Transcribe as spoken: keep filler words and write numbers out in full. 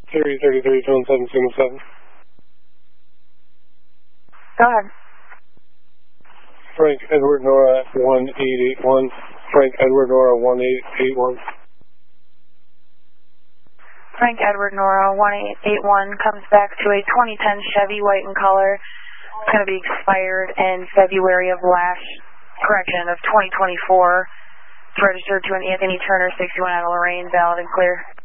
three thirty-three, two one seven, signal seven. Go ahead. Frank Edward Nora one eight eight one. Frank Edward Nora one eight eight one. Frank Edward Nora one eight eight one comes back to a twenty ten Chevy, white in color. It's going to be expired in February of last, correction, of twenty twenty-four. It's registered to an Anthony Turner sixty-one out of Lorraine, valid and clear.